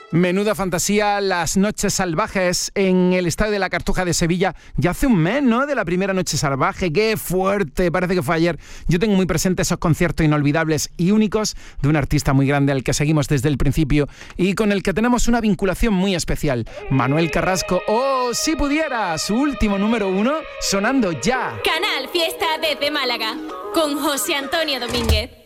Menuda fantasía, las noches salvajes en el Estadio de la Cartuja de Sevilla. Ya hace un mes, ¿no?, de la primera noche salvaje. ¡Qué fuerte! Parece que fue ayer. Yo tengo muy presente esos conciertos inolvidables y únicos de un artista muy grande al que seguimos desde el principio y con el que tenemos una vinculación muy especial. Manuel Carrasco, ¡oh, si pudiera! Su último número 1 sonando ya. Canal Fiesta desde Málaga, con José Antonio Domínguez.